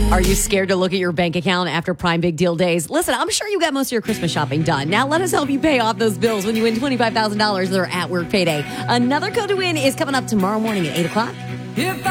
Are you scared to look at your bank account after Prime Big Deal Days? Listen, I'm sure you got most of your Christmas shopping done. Now let us help you pay off those bills when you win $25,000 that are at work payday. Another code to win is coming up tomorrow morning at 8 o'clock.